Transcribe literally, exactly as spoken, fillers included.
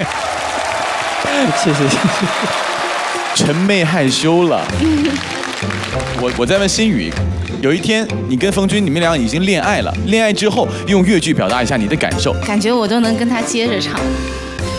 谢谢谢谢。 陈妹害羞了。我我在问心宇，有一天你跟冯军你们俩已经恋爱了，恋爱之后用粤剧表达一下你的感受。 感觉我都能跟他接着唱。